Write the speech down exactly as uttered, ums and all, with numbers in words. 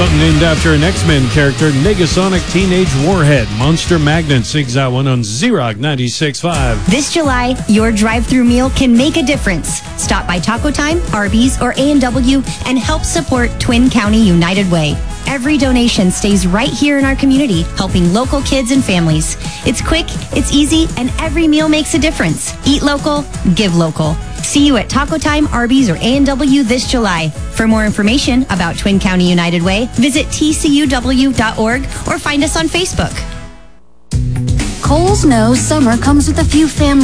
Something named after an X-Men character, Negasonic Teenage Warhead. Monster Magnet sings that one on Z-Rock ninety-six point five. This July, your drive-thru meal can make a difference. Stop by Taco Time, Arby's, or A and W and help support Twin County United Way. Every donation stays right here in our community, helping local kids and families. It's quick, it's easy, and every meal makes a difference. Eat local, give local. See you at Taco Time, Arby's, or A and W this July. For more information about Twin County United Way, visit T C U W dot org or find us on Facebook. Kohl's knows summer comes with a few family